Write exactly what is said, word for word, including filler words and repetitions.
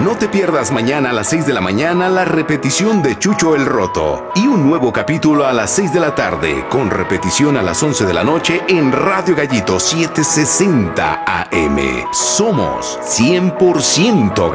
No te pierdas mañana a las seis de la mañana la repetición de Chucho el Roto y un nuevo capítulo a las seis de la tarde con repetición a las once de la noche en Radio Gallito setecientos sesenta A M. Somos cien por ciento